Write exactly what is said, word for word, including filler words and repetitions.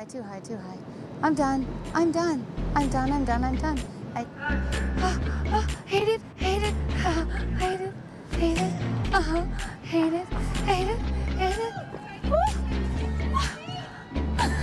high, too high, too high. I'm done. I'm done. I'm done. I'm done. I'm done. I oh, oh, hate it, hate it, hate it, hate it, uh-huh, hate it, hate it.